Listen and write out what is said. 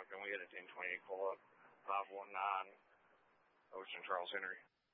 and we had a 1028 pull up, 519 Ocean Charles Henry.